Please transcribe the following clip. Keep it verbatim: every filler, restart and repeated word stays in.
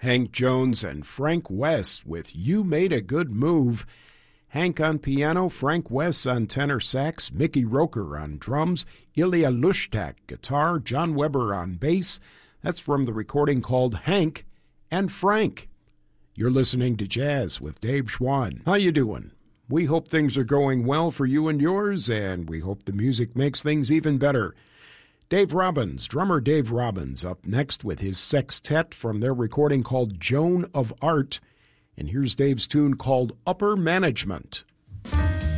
Hank Jones and Frank West with You Made a Good Move. Hank on piano, Frank West on tenor sax, Mickey Roker on drums, Ilya Lushtak guitar, John Weber on bass. That's from the recording called Hank and Frank. You're listening to Jazz with Dave Schwann. How you doing? We hope things are going well for you and yours, and we hope the music makes things even better. Dave Robbins, drummer Dave Robbins, up next with his sextet from their recording called Joan of Art. And here's Dave's tune called Upper Management.